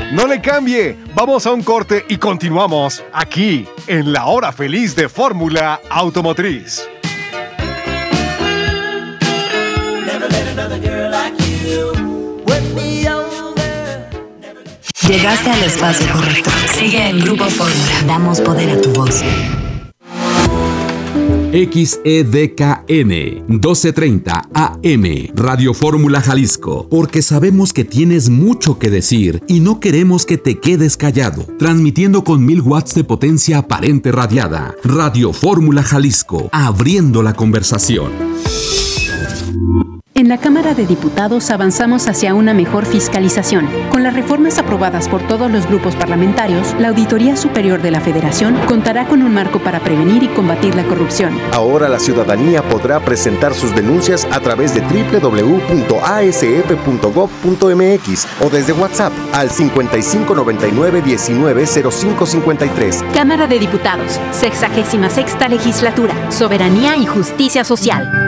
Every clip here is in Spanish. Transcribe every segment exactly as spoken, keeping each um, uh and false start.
No le cambie, vamos a un corte y continuamos aquí en la hora feliz de Fórmula Automotriz. Llegaste al espacio correcto. Sigue en Grupo Fórmula. Damos poder a tu voz. X E D K N doce treinta A M Radio Fórmula Jalisco, porque sabemos que tienes mucho que decir y no queremos que te quedes callado. Transmitiendo con mil watts de potencia aparente radiada. Radio Fórmula Jalisco, abriendo la conversación. En la Cámara de Diputados avanzamos hacia una mejor fiscalización. Con las reformas aprobadas por todos los grupos parlamentarios, la Auditoría Superior de la Federación contará con un marco para prevenir y combatir la corrupción. Ahora la ciudadanía podrá presentar sus denuncias a través de doble u doble u doble u punto a s f punto gob punto m x o desde WhatsApp al cincuenta y cinco noventa y nueve diecinueve cero cinco cincuenta y tres. Cámara de Diputados, sexagésima sexta Legislatura, Soberanía y Justicia Social.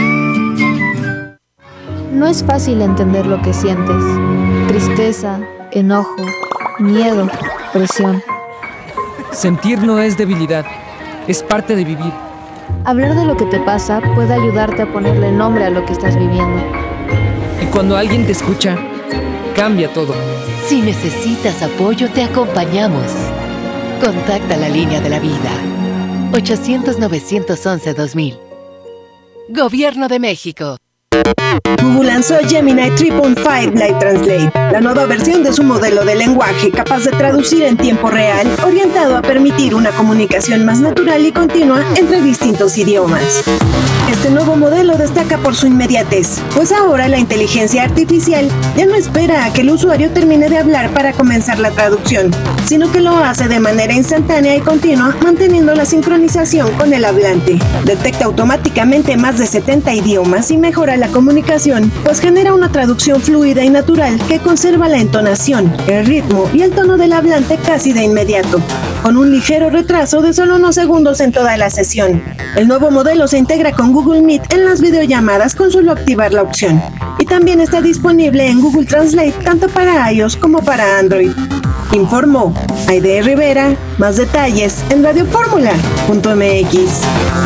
No es fácil entender lo que sientes. Tristeza, enojo, miedo, presión. Sentir no es debilidad, es parte de vivir. Hablar de lo que te pasa puede ayudarte a ponerle nombre a lo que estás viviendo. Y cuando alguien te escucha, cambia todo. Si necesitas apoyo, te acompañamos. Contacta la línea de la vida. ochocientos, novecientos once, dos mil. Gobierno de México. Google lanzó Gemini tres punto cinco Live Translate, la nueva versión de su modelo de lenguaje capaz de traducir en tiempo real, orientado a permitir una comunicación más natural y continua entre distintos idiomas. Este nuevo modelo destaca por su inmediatez, pues ahora la inteligencia artificial ya no espera a que el usuario termine de hablar para comenzar la traducción, sino que lo hace de manera instantánea y continua, manteniendo la sincronización con el hablante. Detecta automáticamente más de setenta idiomas y mejora la comunicación, pues genera una traducción fluida y natural que conserva la entonación, el ritmo y el tono del hablante casi de inmediato, con un ligero retraso de solo unos segundos en toda la sesión. El nuevo modelo se integra con Google Meet en las videollamadas con solo activar la opción, y también está disponible en Google Translate tanto para iOS como para Android. Informó Aide Rivera. Más detalles en radio fórmula punto m x.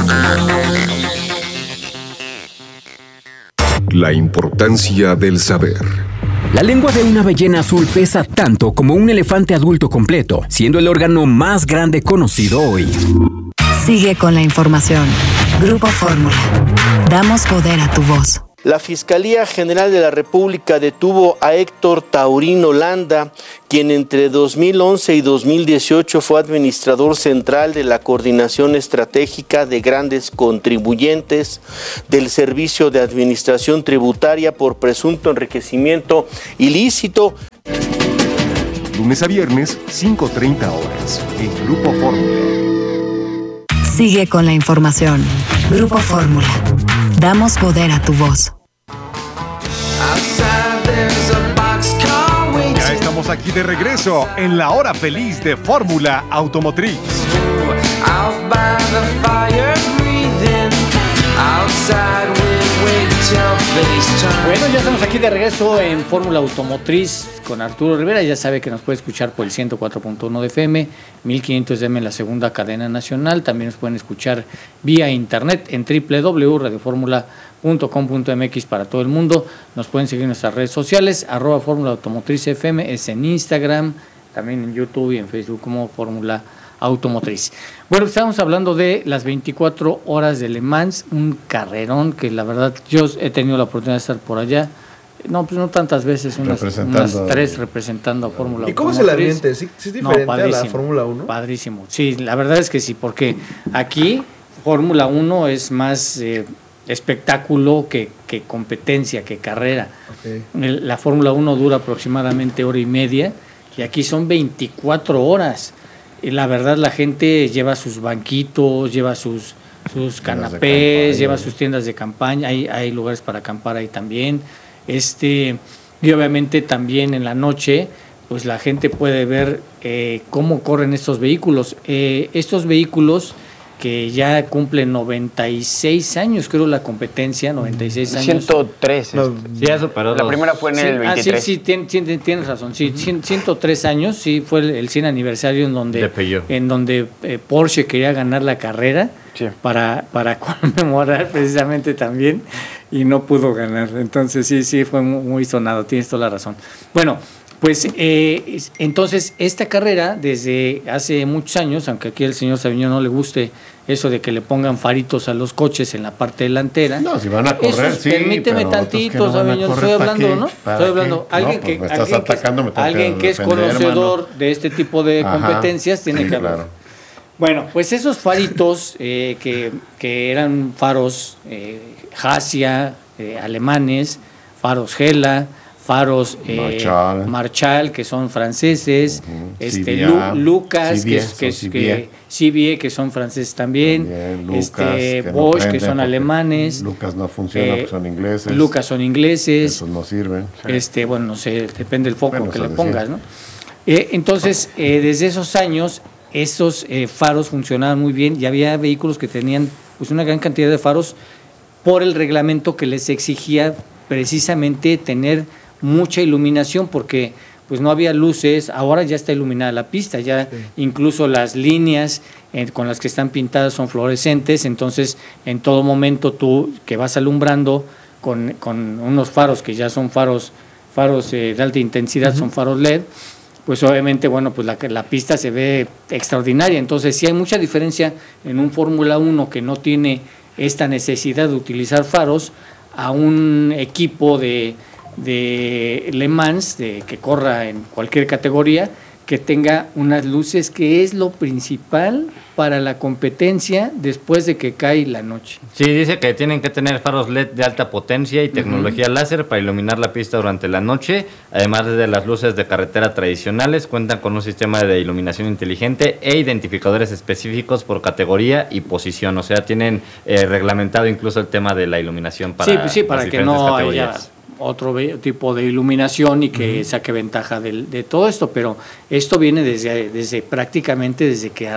La importancia del saber. La lengua de una ballena azul pesa tanto como un elefante adulto completo, siendo el órgano más grande conocido hoy. Sigue con la información. Grupo Fórmula. Damos poder a tu voz. La Fiscalía General de la República detuvo a Héctor Taurino Landa, quien entre dos mil once y dos mil dieciocho fue administrador central de la Coordinación Estratégica de Grandes Contribuyentes del Servicio de Administración Tributaria por presunto enriquecimiento ilícito. Lunes a viernes, cinco treinta horas, en Grupo Fórmula. Sigue con la información. Grupo Fórmula. Damos poder a tu voz. Ya estamos aquí de regreso en la hora feliz de Fórmula Automotriz. Bueno, ya estamos aquí de regreso en Fórmula Automotriz con Arturo Rivera. Ya sabe que nos puede escuchar por el ciento cuatro punto uno de F M, mil quinientos de M en la segunda cadena nacional. También nos pueden escuchar vía internet en doble u doble u doble u punto radio fórmula punto com punto m x para todo el mundo. Nos pueden seguir en nuestras redes sociales, arroba Fórmula Automotriz F M, es en Instagram, también en YouTube y en Facebook como Fórmula Automotriz. Bueno, estamos hablando de las veinticuatro horas de Le Mans, un carrerón que la verdad yo he tenido la oportunidad de estar por allá. No, pues no tantas veces, unas, unas tres representando a Fórmula uno. ¿Y cómo se la ambiente? ¿Sí, sí es diferente no, a la Fórmula uno? Padrísimo, sí, la verdad es que sí, porque aquí Fórmula uno es más eh, espectáculo que, que competencia, que carrera. Okay. El, la Fórmula uno dura aproximadamente hora y media y aquí son veinticuatro horas. Y la verdad la gente lleva sus banquitos, lleva sus, sus canapés, lleva sus tiendas de campaña, hay, hay lugares para acampar ahí también. Este, y obviamente también en la noche, pues la gente puede ver eh, cómo corren estos vehículos. Eh, estos vehículos que ya cumple noventa y seis años, creo, la competencia, noventa y seis años. ciento tres. No, sí, ya superó. La los... primera fue en sí, el veintitrés. Ah, sí, sí, tienes, tienes, tienes razón. Sí, uh-huh. ciento tres años, sí, fue el, el cien aniversario en donde, en donde eh, Porsche quería ganar la carrera sí. para, para conmemorar precisamente también y no pudo ganar. Entonces, sí, sí, fue muy, muy sonado, tienes toda la razón. Bueno, pues eh, entonces esta carrera desde hace muchos años, aunque aquí al señor Sabiñón no le guste eso de que le pongan faritos a los coches en la parte delantera. No, si van a correr, eso, sí. Permíteme tantito, no Sabiñón, estoy hablando, ¿no? Estoy hablando. Qué? Alguien no, que, pues me estás alguien atacando, que, me tengo alguien que, que es defender, conocedor hermano. de este tipo de Ajá, competencias tiene sí, que hablar. Claro. Bueno, pues esos faritos eh, que, que eran faros eh, Hasia, eh, alemanes, faros Gela, faros eh, Marchal. Marchal, que son franceses, uh-huh. este C B A, Lu, Lucas, C B A, que es que, son que C B A, que son franceses también, también Lucas, este que Bosch, no que son alemanes, Lucas no funciona, eh, son ingleses, Lucas son ingleses, esos no sirven. Este, bueno, no sé, depende del foco bueno, que le pongas, ¿no? Eh, entonces, eh, desde esos años, esos eh, faros funcionaban muy bien y había vehículos que tenían pues una gran cantidad de faros por el reglamento que les exigía precisamente tener mucha iluminación porque pues no había luces, ahora ya está iluminada la pista, ya sí. Incluso las líneas eh, con las que están pintadas son fluorescentes, entonces en todo momento tú que vas alumbrando con, con unos faros que ya son faros, faros eh, de alta intensidad, uh-huh. Son faros L E D, pues obviamente, bueno, pues la, la pista se ve extraordinaria, entonces sí hay mucha diferencia en un Fórmula uno que no tiene esta necesidad de utilizar faros a un equipo de de Le Mans, de que corra en cualquier categoría, que tenga unas luces, que es lo principal para la competencia después de que cae la noche. Sí, dice que tienen que tener faros L E D de alta potencia y tecnología uh-huh. láser para iluminar la pista durante la noche, además de las luces de carretera tradicionales, cuentan con un sistema de iluminación inteligente e identificadores específicos por categoría y posición, o sea, tienen eh, reglamentado incluso el tema de la iluminación para, sí, pues sí, para las que no categorías. Haya otro tipo de iluminación y que uh-huh. saque ventaja de, de todo esto, pero esto viene desde, desde prácticamente desde que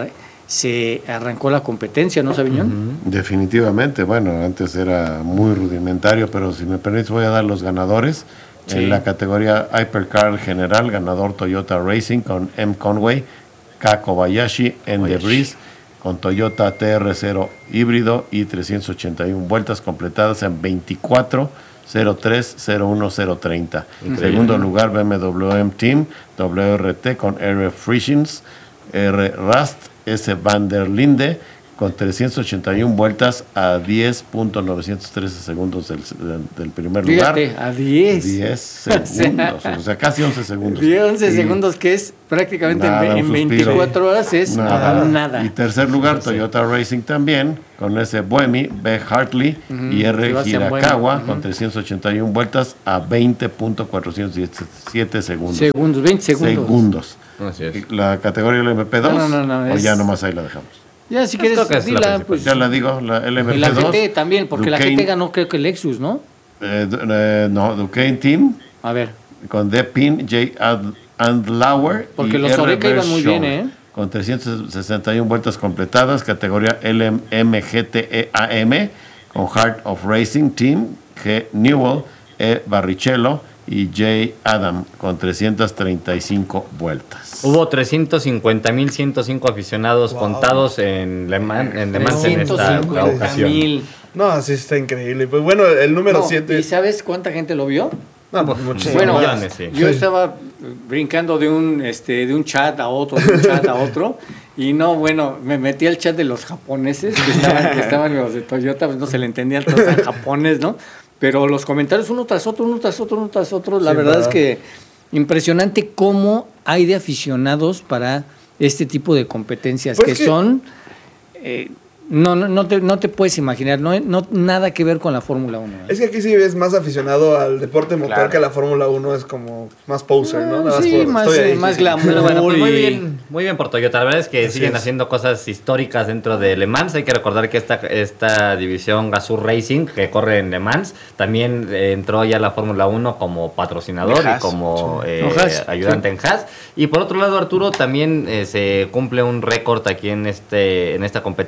se arrancó la competencia, ¿no, Sabiñón? Uh-huh. Definitivamente, bueno, antes era muy rudimentario, pero si me permites voy a dar los ganadores. Sí. En la categoría Hypercar General, ganador Toyota Racing con M. Conway, K. Kobayashi, en Debris, con Toyota T R cero híbrido y trescientas ochenta y una vueltas completadas en veinticuatro cero tres cero uno cero treinta. En segundo lugar, B M W M Team, W R T con R. Frischens, R. Rast, S. Van der Linde, con trescientas ochenta y una vueltas a diez punto novecientos trece segundos del, del, del primer Fíjate, lugar. a diez. diez segundos, o sea, casi once segundos. diez, once y segundos, que es prácticamente nada, en veinticuatro horas, es nada. nada. Y tercer lugar, Toyota Racing también, con ese Buemi, B. Hartley uh-huh. y R. Hirakawa, uh-huh. con trescientas ochenta y una vueltas a veinte punto cuatrocientos diecisiete segundos. Segundos, veinte segundos. Segundos. Así es. La categoría L M P dos, no, no, no, no, o es... ya nomás ahí la dejamos. Ya, si quieres, dila, pues, ya la digo, la L M P dos. Y la G T también, porque Duquesne, la G T ganó creo que el Lexus, ¿no? Eh, eh, no, Duquesne Team. A ver. Con Depin, J. Andlauer. Porque los Oreca iban muy bien, ¿eh? Con trescientas sesenta y una vueltas completadas, categoría L M G T E A M, con Heart of Racing Team, G. Newell, E. Barrichello y J. Adam, con trescientas treinta y cinco vueltas. Hubo trescientos cincuenta mil ciento cinco aficionados wow. contados en Le Mans en, en esta ocasión. No, así está increíble. Pues bueno, el número siete. No, ¿y sabes cuánta gente lo vio? No, pues muchísimo. Bueno, millones, sí. Yo estaba brincando de un este de un chat a otro, de un chat a otro, y no, bueno, me metí al chat de los japoneses, que estaban, que estaban los de Toyota, pues no se le entendían todos en japonés, ¿no? Pero los comentarios uno tras otro, uno tras otro, uno tras otro, la sí, verdad, verdad es que impresionante cómo hay de aficionados para este tipo de competencias, pues que, que son... Eh, No, no, no, te, no te puedes imaginar, no, no nada que ver con la Fórmula uno. ¿eh? Es que aquí sí es más aficionado al deporte motor, claro, que a la Fórmula uno es como más poser, ¿no? Nada sí, más, por, más, más glamour. Bueno, pues muy bien, muy bien por Toyota. La verdad es que Así siguen es. haciendo cosas históricas dentro de Le Mans. Hay que recordar que esta, esta división Gazoo Racing, que corre en Le Mans, también eh, entró ya a la Fórmula uno como patrocinador y como sí. eh, Haas, ayudante sí. en Haas. Y por otro lado, Arturo, también eh, se cumple un récord aquí en, este, en esta competencia.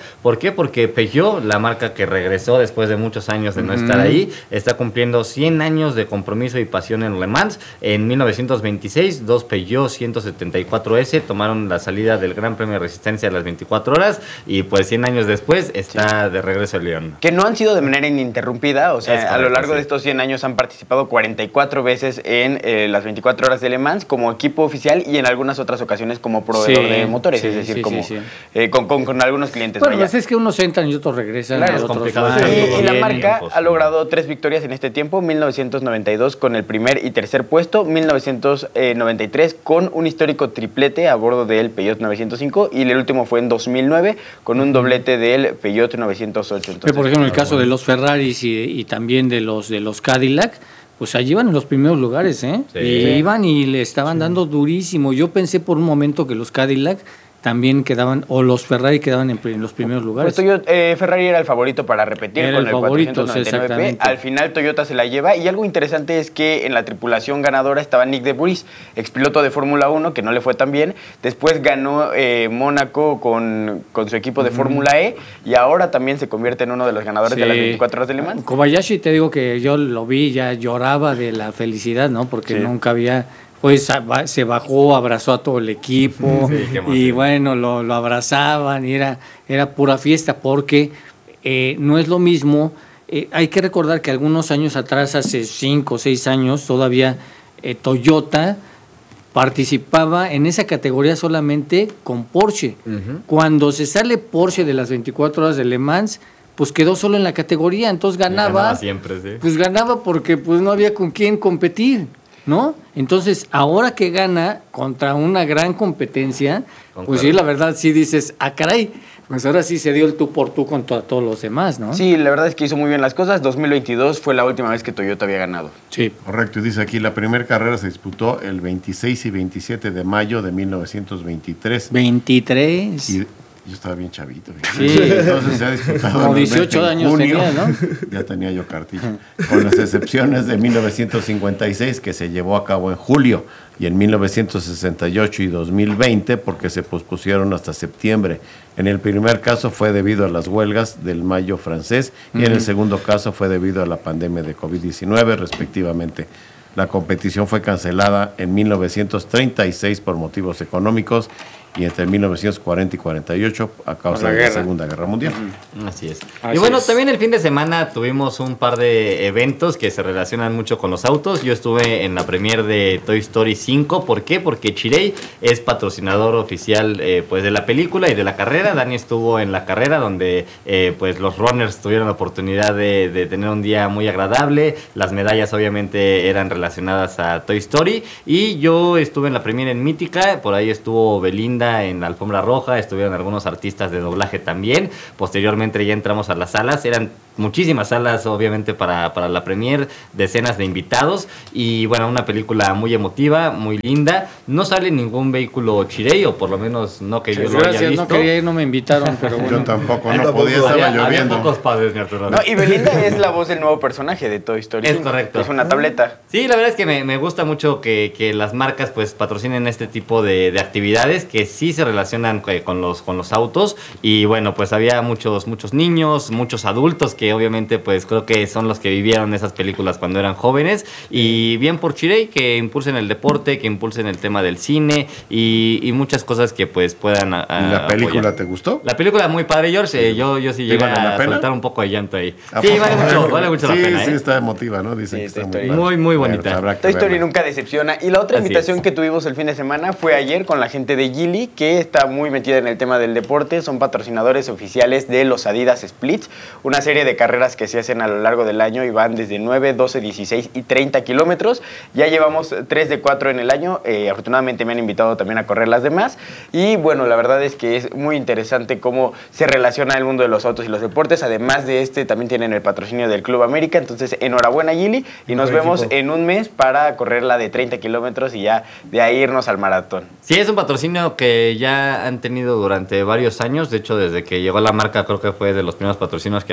¿Por qué? Porque Peugeot, la marca que regresó después de muchos años de no estar ahí, está cumpliendo cien años de compromiso y pasión en Le Mans. En mil novecientos veintiséis, dos Peugeot ciento setenta y cuatro ese tomaron la salida del Gran Premio de Resistencia a las veinticuatro horas y pues cien años después está sí. de regreso el León. Que no han sido de manera ininterrumpida, o sea, correcto, a lo largo sí. de estos cien años han participado cuarenta y cuatro veces en eh, las veinticuatro horas de Le Mans como equipo oficial y en algunas otras ocasiones como proveedor sí, de motores, sí, es decir, sí, como sí, sí. Eh, con, con, con algunos clientes. Bueno, pues es que unos entran y otros regresan. Claro, y, otros van, y, y la marca pues, ha logrado tres victorias en este tiempo, mil novecientos noventa y dos con el primer y tercer puesto, mil novecientos noventa y tres con un histórico triplete a bordo del Peugeot novecientos cinco y el último fue en dos mil nueve con un doblete del Peugeot novecientos ocho. Entonces, Pero por ejemplo, en el caso de los Ferraris y, y también de los, de los Cadillac, pues allí iban en los primeros lugares, ¿eh? Sí. Y iban y le estaban sí. dando durísimo. Yo pensé por un momento que los Cadillac también quedaban, o los Ferrari quedaban en, en los primeros lugares. Pues Toyota, eh, Ferrari era el favorito para repetir era con el, el favorito, cuatrocientos noventa y nueve P. Al final Toyota se la lleva y algo interesante es que en la tripulación ganadora estaba Nick de Vries, expiloto de Fórmula uno, que no le fue tan bien. Después ganó eh, Mónaco con, con su equipo de uh-huh. Fórmula E y ahora también se convierte en uno de los ganadores sí. de las veinticuatro horas de Le Mans. Kobayashi, te digo que yo lo vi, ya lloraba de la felicidad, ¿no? Porque sí. nunca había... Pues se bajó, abrazó a todo el equipo sí, y bueno, lo, lo abrazaban y era, era pura fiesta porque eh, no es lo mismo. Eh, hay que recordar que algunos años atrás, hace cinco o seis años, todavía eh, Toyota participaba en esa categoría solamente con Porsche. Uh-huh. Cuando se sale Porsche de las veinticuatro horas de Le Mans, pues quedó solo en la categoría, entonces ganaba, ganaba siempre, sí. pues ganaba porque pues no había con quién competir, ¿no? Entonces, ahora que gana contra una gran competencia, Concuerdo. Pues sí, la verdad, sí dices, ah, caray, pues ahora sí se dio el tú por tú contra todos los demás, ¿no? Sí, la verdad es que hizo muy bien las cosas. dos mil veintidós fue la última vez que Toyota había ganado. Sí. Correcto, y dice aquí, la primera carrera se disputó el veintiséis y veintisiete de mayo de mil novecientos veintitrés. veintitrés. Y yo estaba bien chavito. Sí. Entonces se ha disputado. Como dieciocho años tenía, ¿no? Ya tenía yo cartilla. Con las excepciones de mil novecientos cincuenta y seis, que se llevó a cabo en julio, y en mil novecientos sesenta y ocho y dos mil veinte, porque se pospusieron hasta septiembre. En el primer caso fue debido a las huelgas del mayo francés, y uh-huh. en el segundo caso fue debido a la pandemia de covid diecinueve, respectivamente. La competición fue cancelada en mil novecientos treinta y seis por motivos económicos y entre mil novecientos cuarenta y cuarenta y ocho a causa la de guerra. la Segunda Guerra Mundial. Uh-huh. Así es. Así y bueno, es. también el fin de semana tuvimos un par de eventos que se relacionan mucho con los autos. Yo estuve en la premiere de Toy Story cinco. ¿Por qué? Porque Chery es patrocinador oficial eh, pues de la película y de la carrera. Dani estuvo en la carrera donde eh, pues los runners tuvieron la oportunidad de, de tener un día muy agradable. Las medallas obviamente eran relacionadas a Toy Story y yo estuve en la premiere en Mítica. Por ahí estuvo Belinda en la alfombra roja, estuvieron algunos artistas de doblaje también. Posteriormente ya entramos a las salas, eran muchísimas salas obviamente para, para la premier, decenas de invitados y bueno, una película muy emotiva, muy linda. No sale ningún vehículo Chery, o por lo menos no que yo pues lo gracias, haya visto. No quería ir, no me invitaron, pero bueno. Yo tampoco, no, no podía, estaba había, lloviendo. Había pocos padres, mi Arturo. No, y Belinda es la voz del nuevo personaje de Toy Story. Es correcto. Es una tableta. Sí, la verdad es que me, me gusta mucho que, que las marcas pues patrocinen este tipo de, de actividades que sí se relacionan con los, con los autos. Y bueno, pues había muchos, muchos niños, muchos adultos que obviamente pues creo que son los que vivieron esas películas cuando eran jóvenes. Y bien por Chery, que impulsen el deporte, que impulsen el tema del cine y, y muchas cosas que pues puedan a, ¿Y la película apoyar. te gustó? La película muy padre, George. Sí. Eh, yo, yo sí llegué a, a soltar un poco de llanto ahí. Sí, vale mucho, vale mucho sí, la pena. Sí, ¿eh? está emotiva, ¿no? Dicen sí, que está muy, muy, muy bonita. Bueno, Toy Story nunca decepciona. Y la otra Así invitación es. que tuvimos el fin de semana fue ayer con la gente de Geely, que está muy metida en el tema del deporte. Son patrocinadores oficiales de los Adidas Splits, una serie de carreras que se hacen a lo largo del año y van desde nueve, doce, dieciséis y treinta kilómetros. Ya llevamos tres de cuatro en el año. Eh, afortunadamente me han invitado también a correr las demás. Y bueno, la verdad es que es muy interesante cómo se relaciona el mundo de los autos y los deportes. Además de este, también tienen el patrocinio del Club América. Entonces, enhorabuena, Geely. Y nos Buen vemos equipo. en un mes para correr la de treinta kilómetros y ya de ahí irnos al maratón. Sí, es un patrocinio que ya han tenido durante varios años. De hecho, desde que llegó la marca, creo que fue de los primeros patrocinios que afianzaron.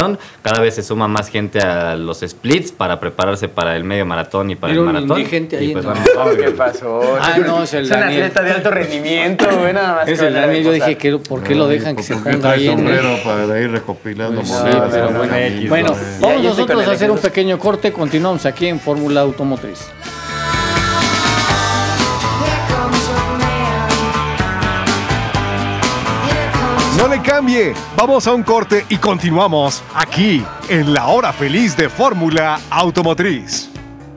sumaron. Cada vez se suma más gente a los splits para prepararse para el medio maratón y para Pero el maratón. ni gente ahí, Y pues ¿no? vamos, vamos. ¿Qué pasó? Ah, no, es el Es un Daniel. atleta de alto rendimiento, güey, nada más. Es que el hablar de Daniel. Yo cosas. dije, que, ¿por qué lo dejan que se ¿Por qué ponga trae ahí en sombrero para ir recopilando Pues sí, monedas? pero en bueno, la camisa, bueno, güey? vamos Ya, ya estoy nosotros con a el hacer un ejemplo. pequeño corte. Continuamos aquí en Fórmula Automotriz. No le cambie, vamos a un corte y continuamos aquí en la hora feliz de Fórmula Automotriz.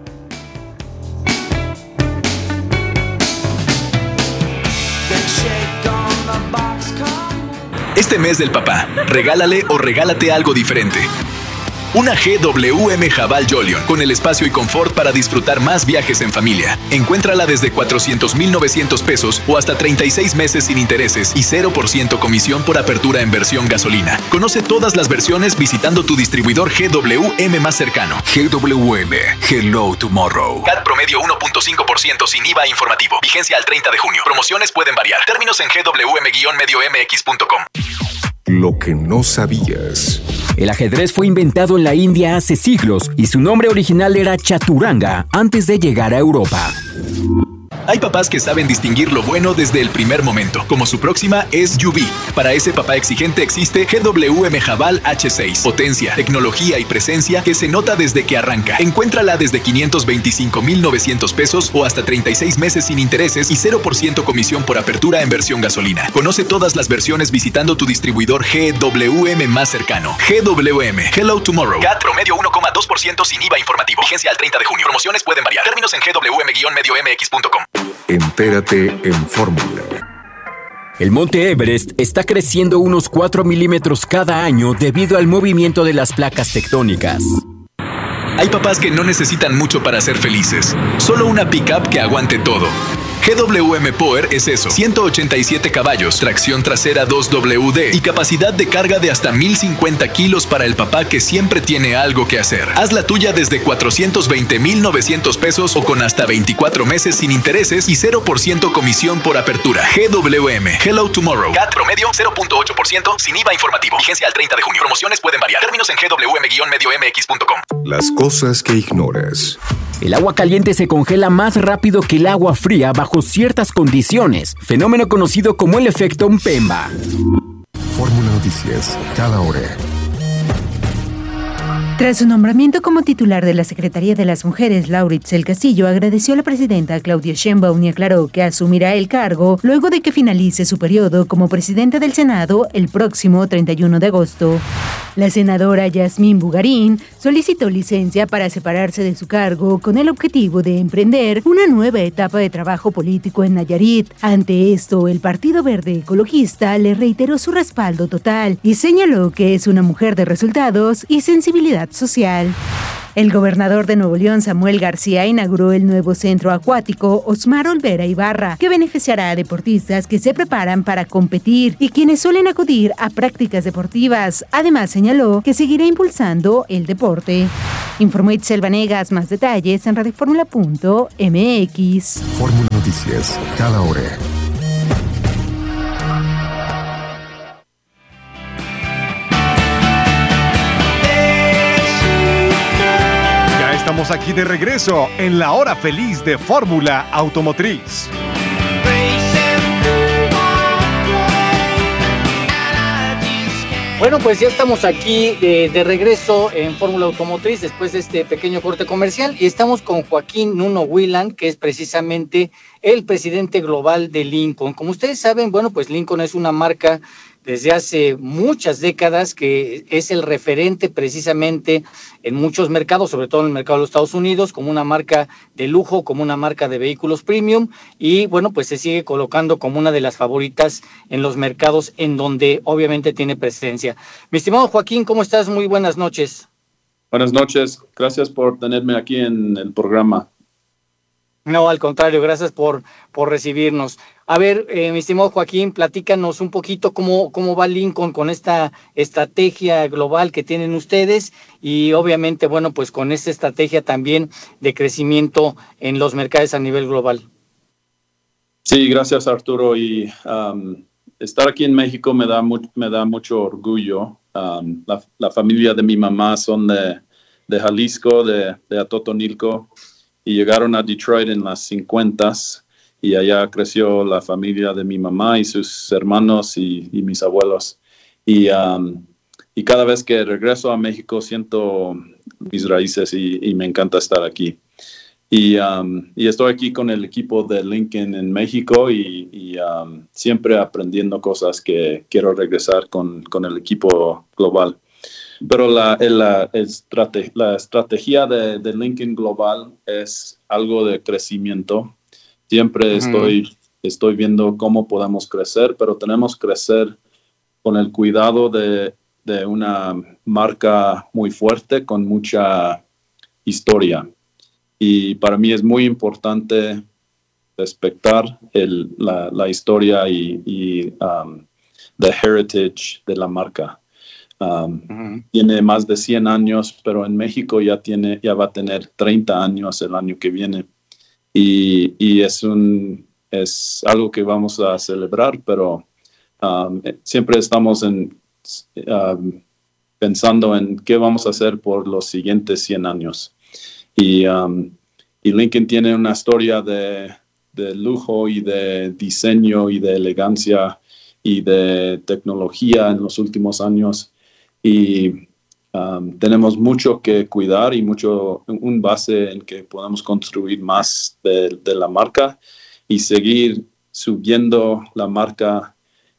Este mes del papá, regálale o regálate algo diferente. Una G W M Haval Jolion con el espacio y confort para disfrutar más viajes en familia. Encuéntrala desde cuatrocientos mil novecientos pesos o hasta treinta y seis meses sin intereses y cero por ciento comisión por apertura en versión gasolina. Conoce todas las versiones visitando tu distribuidor G W M más cercano. G W M, Hello Tomorrow. C A T promedio uno punto cinco por ciento sin I V A informativo. Vigencia al treinta de junio. Promociones pueden variar. Términos en G W M medio M X punto com. Lo que no sabías. El ajedrez fue inventado en la India hace siglos y su nombre original era Chaturanga antes de llegar a Europa. Hay papás que saben distinguir lo bueno desde el primer momento, como su próxima S U V. Para ese papá exigente existe G W M Haval H seis. Potencia, tecnología y presencia que se nota desde que arranca. Encuéntrala desde quinientos veinticinco mil novecientos pesos o hasta treinta y seis meses sin intereses y cero por ciento comisión por apertura en versión gasolina. Conoce todas las versiones visitando tu distribuidor G W M más cercano. G W M, Hello Tomorrow. C A T promedio uno coma dos por ciento sin I V A informativo. Vigencia al treinta de junio. Promociones pueden variar. Términos en G W M medio M X punto com. Entérate en Fórmula. El monte Everest está creciendo unos cuatro milímetros cada año debido al movimiento de las placas tectónicas. Hay papás que no necesitan mucho para ser felices, solo una pickup que aguante todo. G W M Power es eso, ciento ochenta y siete caballos, tracción trasera dos W D y capacidad de carga de hasta mil cincuenta kilos para el papá que siempre tiene algo que hacer. Haz la tuya desde cuatrocientos veinte mil novecientos pesos o con hasta veinticuatro meses sin intereses y cero por ciento comisión por apertura. G W M, Hello Tomorrow. C A T promedio cero punto ocho por ciento sin I V A informativo. Vigencia al treinta de junio. Promociones pueden variar. Términos en G W M medio M X punto com. Las cosas que ignoras. El agua caliente se congela más rápido que el agua fría bajo ciertas condiciones, fenómeno conocido como el efecto Mpemba. Fórmula Noticias, cada hora. Tras su nombramiento como titular de la Secretaría de las Mujeres, Laurits El Castillo agradeció a la presidenta Claudia Sheinbaum y aclaró que asumirá el cargo luego de que finalice su periodo como presidenta del Senado el próximo treinta y uno de agosto. La senadora Yasmín Bugarín solicitó licencia para separarse de su cargo con el objetivo de emprender una nueva etapa de trabajo político en Nayarit. Ante esto, el Partido Verde Ecologista le reiteró su respaldo total y señaló que es una mujer de resultados y sensibilidad social. El gobernador de Nuevo León, Samuel García, inauguró el nuevo centro acuático Osmar Olvera Ibarra, que beneficiará a deportistas que se preparan para competir y quienes suelen acudir a prácticas deportivas. Además, señaló que seguirá impulsando el deporte. Informó Itzel Vanegas. Más detalles en radioformula punto M X. Fórmula Noticias, cada hora. Estamos aquí de regreso en la hora feliz de Fórmula Automotriz. Bueno, pues ya estamos aquí de, de regreso en Fórmula Automotriz después de este pequeño corte comercial y estamos con Joaquín Nuno Wieland, que es precisamente el presidente global de Lincoln. Como ustedes saben, bueno, pues Lincoln es una marca desde hace muchas décadas que es el referente precisamente en muchos mercados, sobre todo en el mercado de los Estados Unidos, como una marca de lujo, como una marca de vehículos premium y bueno, pues se sigue colocando como una de las favoritas en los mercados en donde obviamente tiene presencia. Mi estimado Joaquín, ¿cómo estás? Muy buenas noches. Buenas noches, gracias por tenerme aquí en el programa. No, al contrario, gracias por, por recibirnos. A ver, eh, mi estimado Joaquín, platícanos un poquito cómo, cómo va Lincoln con esta estrategia global que tienen ustedes y obviamente, bueno, pues con esta estrategia también de crecimiento en los mercados a nivel global. Sí, gracias Arturo y um, estar aquí en México me da, mu- me da mucho orgullo. Um, la, la familia de mi mamá son de, de Jalisco, de, de Atotonilco, y llegaron a Detroit en las cincuentas, y allá creció la familia de mi mamá y sus hermanos y, y mis abuelos. Y, um, y cada vez que regreso a México siento mis raíces y, y me encanta estar aquí. Y, um, y estoy aquí con el equipo de Lincoln en México y, y um, siempre aprendiendo cosas que quiero regresar con, con el equipo global. Pero la, el, la, el estrate, la estrategia de, de Lincoln Global es algo de crecimiento. Siempre uh-huh. estoy, estoy viendo cómo podemos crecer, pero tenemos que crecer con el cuidado de, de una marca muy fuerte, con mucha historia. Y para mí es muy importante respetar el, la, la historia y, y um, the heritage de la marca. Um, uh-huh. Tiene más de cien años, pero en México ya, tiene, ya va a tener treinta años el año que viene. Y, y es, un, es algo que vamos a celebrar, pero um, siempre estamos en, um, pensando en qué vamos a hacer por los siguientes cien años. Y, um, y Lincoln tiene una historia de, de lujo y de diseño y de elegancia y de tecnología en los últimos años. Y um, tenemos mucho que cuidar y mucho, un base en que podemos construir más de, de la marca y seguir subiendo la marca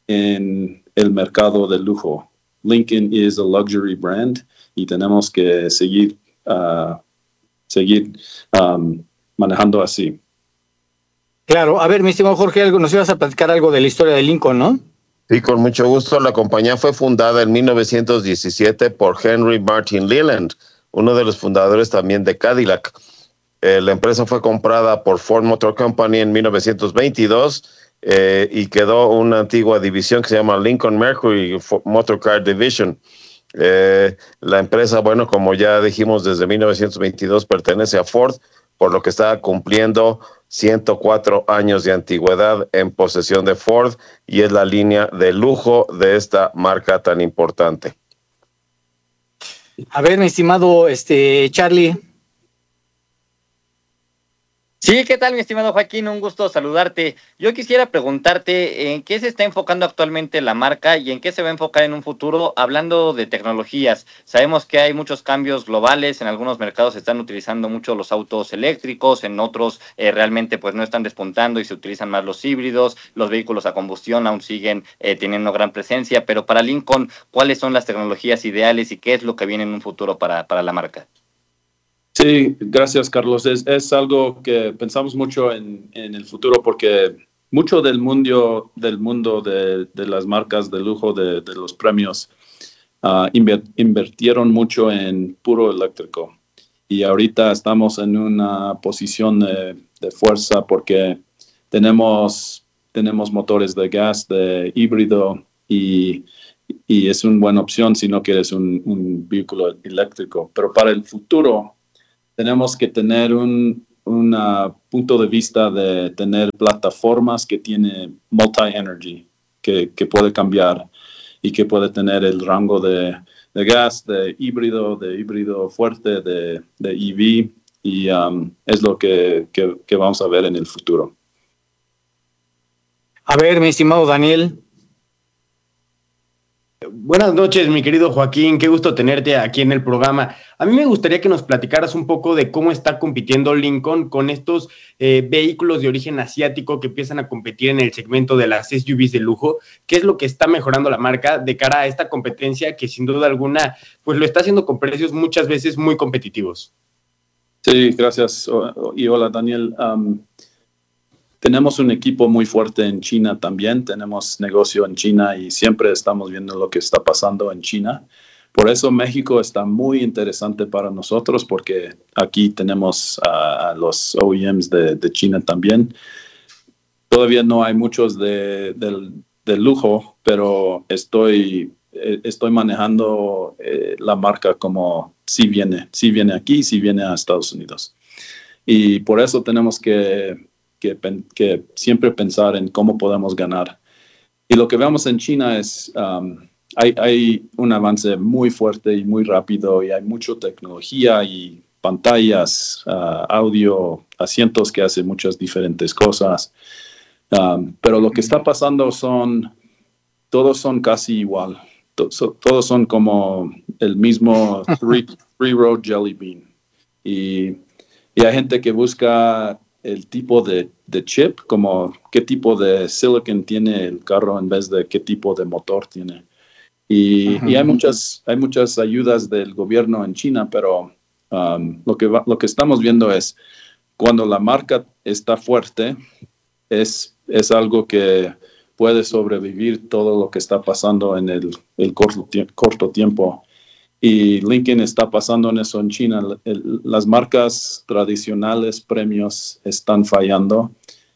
en el mercado de lujo. Lincoln is a luxury brand y tenemos que seguir uh, seguir um, manejando así. Claro, a ver, mi estimado Jorge, algo, nos ibas a platicar algo de la historia de Lincoln, ¿no? Sí, con mucho gusto. La compañía fue fundada en mil novecientos diecisiete por Henry Martin Leland, uno de los fundadores también de Cadillac. Eh, la empresa fue comprada por Ford Motor Company en mil novecientos veintidós eh, y quedó una antigua división que se llama Lincoln Mercury Motor Car Division. Eh, la empresa, bueno, como ya dijimos, desde mil novecientos veintidós pertenece a Ford, por lo que está cumpliendo ciento cuatro años de antigüedad en posesión de Ford y es la línea de lujo de esta marca tan importante. A ver, mi estimado este, Charlie. Sí, ¿qué tal, mi estimado Joaquín? Un gusto saludarte. Yo quisiera preguntarte en qué se está enfocando actualmente la marca y en qué se va a enfocar en un futuro, hablando de tecnologías. Sabemos que hay muchos cambios globales, en algunos mercados se están utilizando mucho los autos eléctricos, en otros eh, realmente pues no están despuntando y se utilizan más los híbridos, los vehículos a combustión aún siguen eh, teniendo gran presencia, pero para Lincoln, ¿cuáles son las tecnologías ideales y qué es lo que viene en un futuro para, para la marca? Sí, gracias, Carlos. Es, es algo que pensamos mucho en, en el futuro porque mucho del mundo, del mundo de, de las marcas de lujo, de, de los premios, uh, inver, invirtieron mucho en puro eléctrico. Y ahorita estamos en una posición de, de fuerza porque tenemos, tenemos motores de gas, de híbrido, y, y es una buena opción si no quieres un, un vehículo eléctrico. Pero para el futuro tenemos que tener un un uh, punto de vista de tener plataformas que tiene multi-energy, que, que puede cambiar y que puede tener el rango de, de gas, de híbrido, de híbrido fuerte, de, de E V, y um, es lo que, que, que vamos a ver en el futuro. A ver, mi estimado Daniel. Buenas noches, mi querido Joaquín, qué gusto tenerte aquí en el programa. A mí me gustaría que nos platicaras un poco de cómo está compitiendo Lincoln con estos eh, vehículos de origen asiático que empiezan a competir en el segmento de las S U Vs de lujo. ¿Qué es lo que está mejorando la marca de cara a esta competencia que sin duda alguna pues lo está haciendo con precios muchas veces muy competitivos? Sí, gracias. Y hola, Daniel. Um, Tenemos un equipo muy fuerte en China también, tenemos negocio en China y siempre estamos viendo lo que está pasando en China. Por eso México está muy interesante para nosotros porque aquí tenemos uh, a los O E Ms de, de China también. Todavía no hay muchos de, de, de lujo, pero estoy, estoy manejando eh, la marca como si viene, si viene aquí, si viene a Estados Unidos. Y por eso tenemos que... Que, que siempre pensar en cómo podemos ganar. y lo que vemos en China es, um, hay, hay un avance muy fuerte y muy rápido, y hay mucha tecnología y pantallas, uh, audio, asientos que hacen muchas diferentes cosas. Um, pero lo que está pasando son, todos son casi igual. To, so, todos son como el mismo three, three road jelly bean. Y, y hay gente que busca el tipo de, de chip, como qué tipo de silicon tiene el carro en vez de qué tipo de motor tiene. Y, uh-huh. y hay muchas, hay muchas ayudas del gobierno en China, pero um, lo, que va, lo que estamos viendo es cuando la marca está fuerte, es, es algo que puede sobrevivir todo lo que está pasando en el, el corto, corto tiempo. Y Lincoln está pasando en eso en China. El, las marcas tradicionales, premios, están fallando.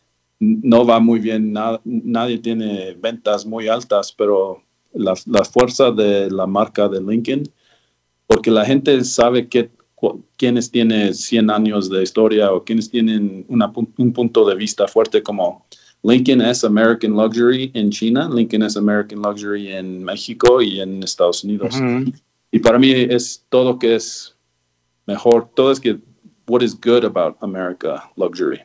No va muy bien, na, nadie tiene ventas muy altas, pero la, la fuerza de la marca de Lincoln, porque la gente sabe que, cu, quienes tienen cien años de historia o quienes tienen una, un punto de vista fuerte, como Lincoln es American Luxury en China, Lincoln es American Luxury en México y en Estados Unidos. Uh-huh. Y para mí es todo que es mejor, todo es que what is good about America Luxury.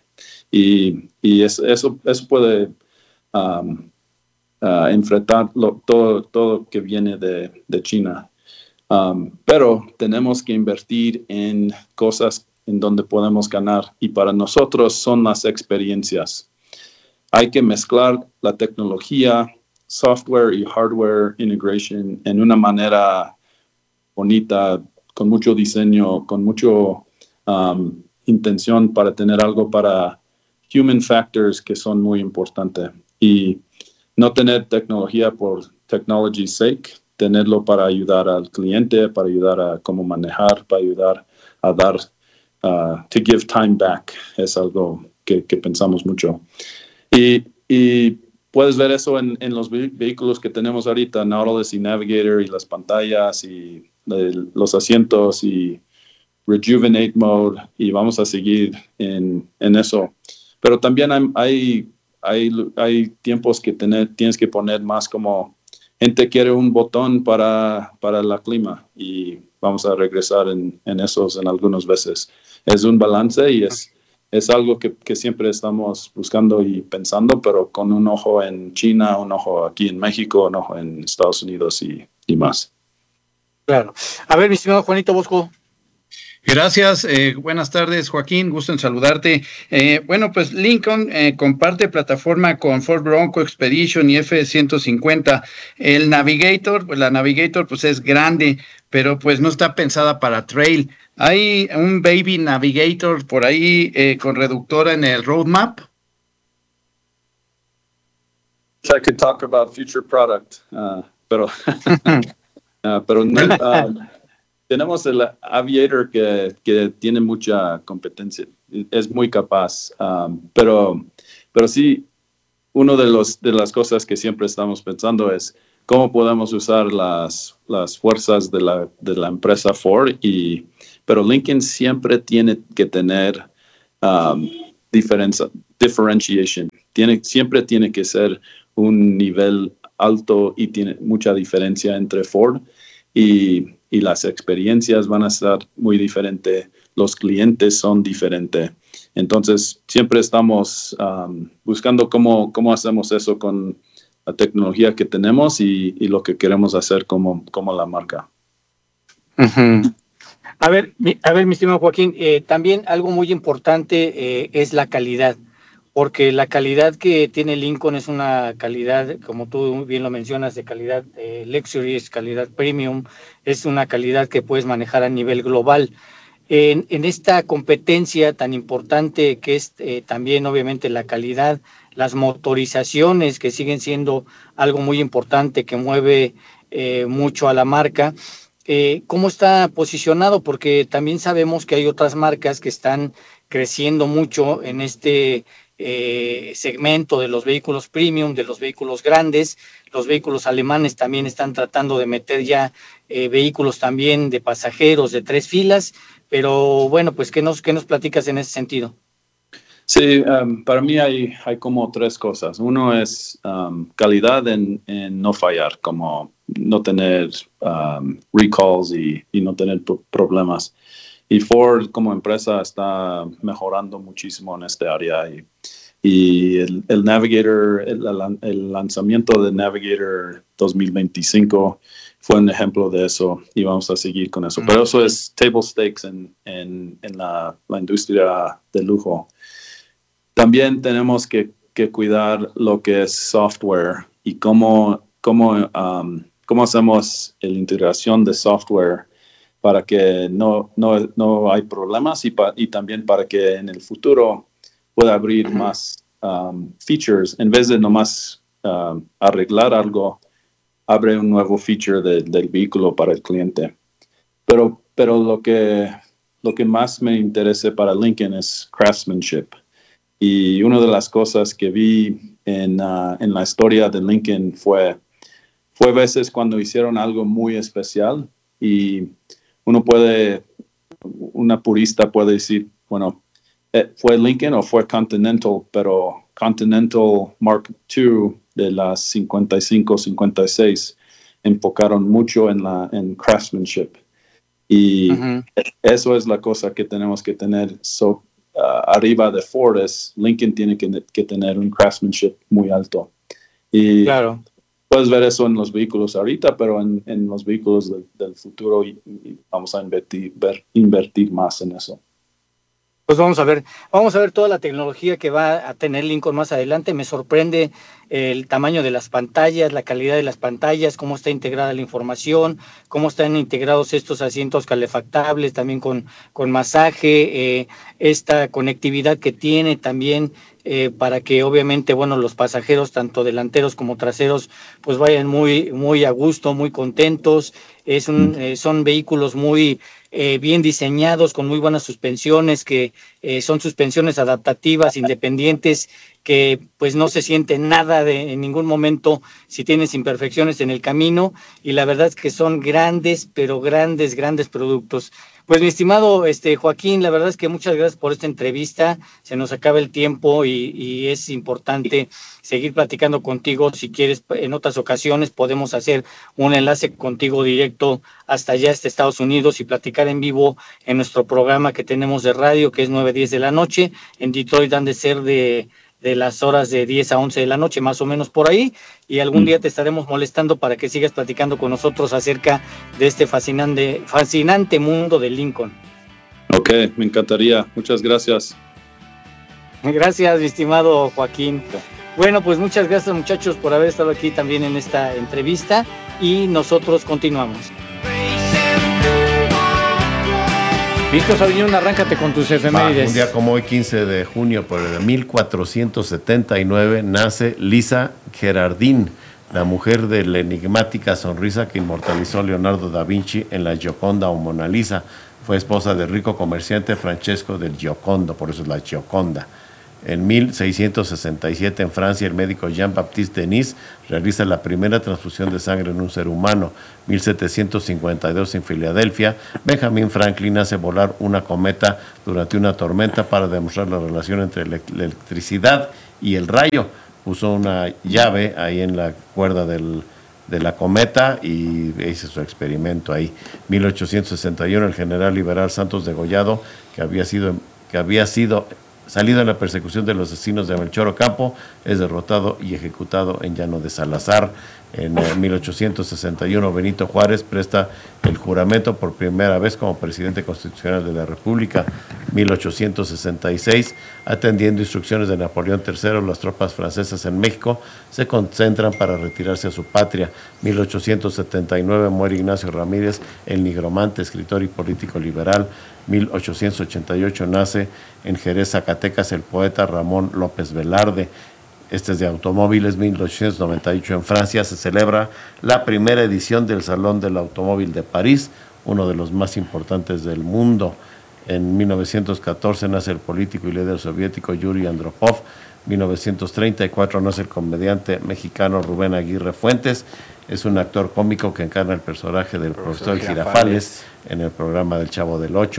Y, y es, eso, eso puede um, uh, enfrentar lo, todo, todo que viene de, de China. Um, pero tenemos que invertir en cosas en donde podemos ganar. Y para nosotros son las experiencias. Hay que mezclar la tecnología, software y hardware integration en una manera bonita, con mucho diseño, con mucho um, intención para tener algo para human factors que son muy importantes. Y no tener tecnología por technology's sake, tenerlo para ayudar al cliente, para ayudar a cómo manejar, para ayudar a dar, uh, to give time back, es algo que, que pensamos mucho. Y, y puedes ver eso en, en los vehículos que tenemos ahorita, Nautilus y Navigator, y las pantallas y de los asientos y Rejuvenate Mode, y vamos a seguir en, en eso. Pero también hay, hay, hay, hay tiempos que tener, tienes que poner más como, gente quiere un botón para, para la clima, y vamos a regresar en, en esos en algunas veces. Es un balance y es, es algo que, que siempre estamos buscando y pensando, pero con un ojo en China, un ojo aquí en México, un ojo en Estados Unidos y, y más. Claro. A ver, mi estimado Juanito Bosco. Gracias, eh, buenas tardes, Joaquín, gusto en saludarte. Eh, bueno, pues Lincoln eh, comparte plataforma con Ford Bronco, Expedition y F ciento cincuenta. El Navigator, pues la Navigator pues es grande, pero pues no está pensada para trail. ¿Hay un Baby Navigator por ahí eh, con reductora en el roadmap? I could talk about future product, uh, pero... Uh, pero no, uh, tenemos el Aviator que, que tiene mucha competencia, es muy capaz, um, pero, pero sí, una de, los, de las cosas que siempre estamos pensando es cómo podemos usar las, las fuerzas de la, de la empresa Ford, y, pero Lincoln siempre tiene que tener um, diferencia, differentiation, tiene, siempre tiene que ser un nivel alto y tiene mucha diferencia entre Ford, y, y las experiencias van a estar muy diferentes, los clientes son diferentes. Entonces, siempre estamos um, buscando cómo, cómo hacemos eso con la tecnología que tenemos y, y lo que queremos hacer como, como la marca. Uh-huh. A ver, mi, a ver, mi estimado Joaquín, eh, también algo muy importante eh, es la calidad. Porque la calidad que tiene Lincoln es una calidad, como tú bien lo mencionas, de calidad eh, luxury, es calidad premium, es una calidad que puedes manejar a nivel global. En, en esta competencia tan importante que es eh, también obviamente la calidad, las motorizaciones que siguen siendo algo muy importante que mueve eh, mucho a la marca, eh, ¿cómo está posicionado? Porque también sabemos que hay otras marcas que están creciendo mucho en este Eh, segmento de los vehículos premium, de los vehículos grandes. Los vehículos alemanes también están tratando de meter ya eh, vehículos también de pasajeros de tres filas, pero bueno, pues ¿qué nos, qué nos platicas en ese sentido? Sí, um, para mí hay, hay como tres cosas. Uno es um, calidad en, en no fallar, como no tener um, recalls y, y no tener pro- problemas. Y Ford como empresa está mejorando muchísimo en este área. Y, y el, el Navigator, el, el lanzamiento de Navigator dos mil veinticinco fue un ejemplo de eso y vamos a seguir con eso. Pero eso es table stakes en, en, en la, la industria de lujo. También tenemos que, que cuidar lo que es software y cómo, cómo, um, cómo hacemos la integración de software para que no, no, no hay problemas y, pa, y también para que en el futuro pueda abrir uh-huh. más um, features. En vez de nomás um, arreglar algo, abre un nuevo feature de, del vehículo para el cliente. Pero, pero lo, que, lo que más me interesa para Lincoln es craftsmanship. Y una de las cosas que vi en, uh, en la historia de Lincoln fue, fue veces cuando hicieron algo muy especial y uno puede, una purista puede decir, bueno, eh, fue Lincoln o fue Continental, pero Continental Mark dos de las cincuenta y cinco, cincuenta y seis enfocaron mucho en, la, en craftsmanship. Y uh-huh. eso es la cosa que tenemos que tener. So, Uh, arriba de Ford es Lincoln tiene que, que tener un craftsmanship muy alto. Y claro. puedes ver eso en los vehículos ahorita, pero en, en los vehículos del, del futuro y, y vamos a invertir, ver, invertir más en eso. Pues vamos a ver, vamos a ver toda la tecnología que va a tener Lincoln más adelante. Me sorprende el tamaño de las pantallas, la calidad de las pantallas, cómo está integrada la información, cómo están integrados estos asientos calefactables, también con, con masaje, eh, esta conectividad que tiene también eh, para que obviamente, bueno, los pasajeros, tanto delanteros como traseros, pues vayan muy, muy a gusto, muy contentos. Es un, eh, son vehículos muy eh, bien diseñados, con muy buenas suspensiones, que eh, son suspensiones adaptativas, independientes, que pues no se siente nada de, en ningún momento si tienes imperfecciones en el camino, y la verdad es que son grandes, pero grandes, grandes productos. Pues mi estimado este, Joaquín, la verdad es que muchas gracias por esta entrevista, se nos acaba el tiempo y, y es importante seguir platicando contigo. Si quieres, en otras ocasiones podemos hacer un enlace contigo directo hasta allá, hasta Estados Unidos, y platicar en vivo en nuestro programa que tenemos de radio, que es nueve diez de la noche. En Detroit han de ser de, de las horas de diez a once de la noche, más o menos por ahí, y algún día te estaremos molestando para que sigas platicando con nosotros acerca de este fascinante, fascinante mundo de Lincoln. Ok, me encantaría. Muchas gracias. Gracias, mi estimado Joaquín. Bueno, pues muchas gracias, muchachos, por haber estado aquí también en esta entrevista, y nosotros continuamos. Listo, Sabiñón, arráncate con tus efemérides. Un día como hoy, quince de junio, por el mil cuatrocientos setenta y nueve, nace Lisa Gerardin, la mujer de la enigmática sonrisa que inmortalizó Leonardo da Vinci en la Gioconda o Mona Lisa. Fue esposa del rico comerciante Francesco del Giocondo, por eso es la Gioconda. En mil seiscientos sesenta y siete, en Francia, el médico Jean-Baptiste Denis realiza la primera transfusión de sangre en un ser humano. mil setecientos cincuenta y dos, en Filadelfia, Benjamin Franklin hace volar una cometa durante una tormenta para demostrar la relación entre la electricidad y el rayo. Puso una llave ahí en la cuerda del, de la cometa y hizo su experimento ahí. mil ochocientos sesenta y uno, el general liberal Santos Degollado, que había sido, que había sido salido en la persecución de los asesinos de Melchor Ocampo, es derrotado y ejecutado en Llano de Salazar. En eh, mil ochocientos sesenta y uno, Benito Juárez presta el juramento por primera vez como presidente constitucional de la República. mil ochocientos sesenta y seis, atendiendo instrucciones de Napoleón tercero, las tropas francesas en México se concentran para retirarse a su patria. mil ochocientos setenta y nueve, muere Ignacio Ramírez, el nigromante, escritor y político liberal. mil ochocientos ochenta y ocho, nace en Jerez, Zacatecas, el poeta Ramón López Velarde. Este es de automóviles. mil ochocientos noventa y ocho, en Francia se celebra la primera edición del Salón del Automóvil de París, uno de los más importantes del mundo. En mil novecientos catorce nace el político y líder soviético Yuri Andropov. mil novecientos treinta y cuatro nace el comediante mexicano Rubén Aguirre Fuentes. Es un actor cómico que encarna el personaje del profesor, profesor Girafales en el programa del Chavo del Ocho.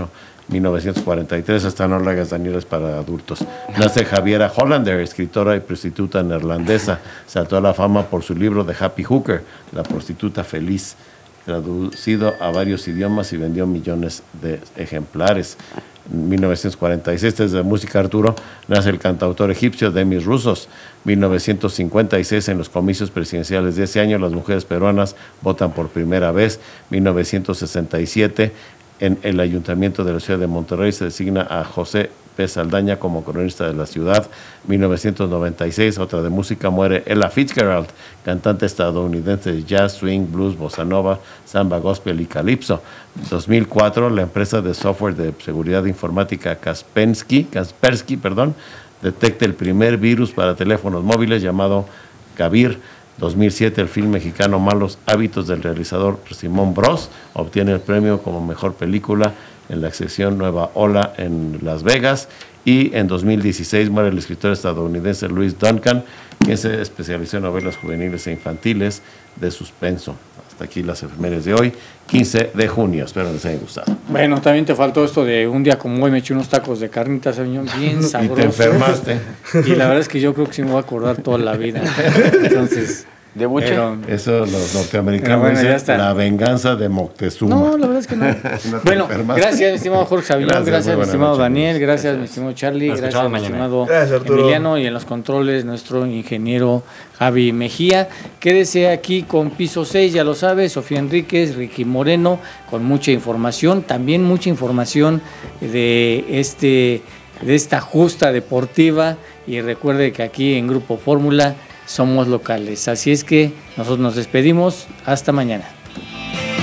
mil novecientos cuarenta y tres, hasta No le hagas Danieles para adultos. Nace Javiera Hollander, escritora y prostituta neerlandesa. Saltó a la fama por su libro The Happy Hooker, La prostituta feliz, traducido a varios idiomas y vendió millones de ejemplares. En mil novecientos cuarenta y seis, desde Música Arturo, nace el cantautor egipcio Demis Roussos. mil novecientos cincuenta y seis, en los comicios presidenciales de ese año, las mujeres peruanas votan por primera vez. mil novecientos sesenta y siete, en el Ayuntamiento de la Ciudad de Monterrey se designa a José P. Saldaña como cronista de la ciudad. mil novecientos noventa y seis, otra de música, muere Ella Fitzgerald, cantante estadounidense de jazz, swing, blues, bossa nova, samba, gospel y calipso. dos mil cuatro, la empresa de software de seguridad informática Kaspersky, Kaspersky, perdón, detecta el primer virus para teléfonos móviles llamado Kabir. dos mil siete, el film mexicano Malos Hábitos del realizador Simón Bros obtiene el premio como mejor película en la sección Nueva Ola en Las Vegas. Y en dos mil dieciséis muere el escritor estadounidense Louis Duncan, quien se especializó en novelas juveniles e infantiles de suspenso. Hasta aquí las efemérides de hoy, quince de junio. Espero les haya gustado. Bueno, también te faltó esto de un día como hoy me eché unos tacos de carnitas, señor, bien sabrosos. Y te enfermaste. Y la verdad es que yo creo que sí me voy a acordar toda la vida. Entonces... ¿De buche? Pero, eso los norteamericanos bueno, dicen la venganza de Moctezuma. No, la verdad es que no. Bueno, gracias, mi estimado Jorge Savillón, gracias, gracias mi estimado noche, Daniel, gracias, gracias, mi estimado Charlie, gracias, gracias mi estimado gracias, Emiliano, y en los controles nuestro ingeniero Javi Mejía. Quédese aquí con Piso seis, ya lo sabe, Sofía Enríquez, Ricky Moreno, con mucha información, también mucha información de este de esta justa deportiva, y recuerde que aquí en Grupo Fórmula somos locales. Así es que nosotros nos despedimos. Hasta mañana.